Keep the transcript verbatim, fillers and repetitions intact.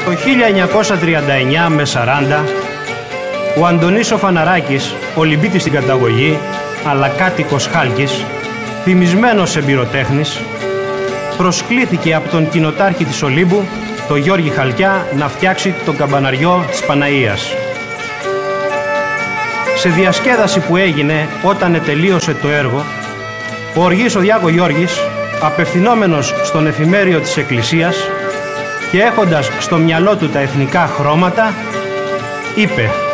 Το χίλια εννιακόσια τριάντα εννιά με σαράντα ο Αντωνής ο Φαναράκης, Ολυμπίτης στην καταγωγή, αλλά κάτοικος Χάλκης, θυμισμένος εμπειροτέχνης, προσκλήθηκε από τον κοινοτάρχη της Ολύμπου, τον Γιώργη Χαλκιά, να φτιάξει τον καμπαναριό της Παναΐας. Σε διασκέδαση που έγινε όταν ετελείωσε το έργο, ο Οργής ο Διάκο Γιώργης, απευθυνόμενος στον εφημέριο της Εκκλησίας και έχοντας στο μυαλό του τα εθνικά χρώματα, είπε